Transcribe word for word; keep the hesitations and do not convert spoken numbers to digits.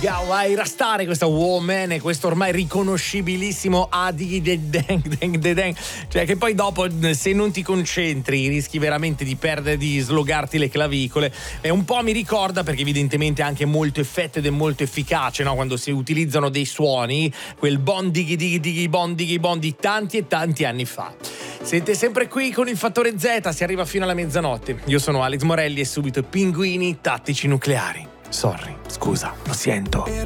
Gawai Rastare, questa Woman e questo ormai riconoscibilissimo Adi de deng deng de deng, cioè che poi dopo se non ti concentri rischi veramente di perdere, di slogarti le clavicole. E un po' mi ricorda, perché evidentemente è anche molto effetto ed è molto efficace, no? Quando si utilizzano dei suoni, quel bon dighi dighi dighi bon dighi bon di tanti e tanti anni fa. Siete sempre qui con il Fattore Z, si arriva fino alla mezzanotte. Io sono Alex Morelli e subito Pinguini Tattici Nucleari. Sorry, scusa, lo sento.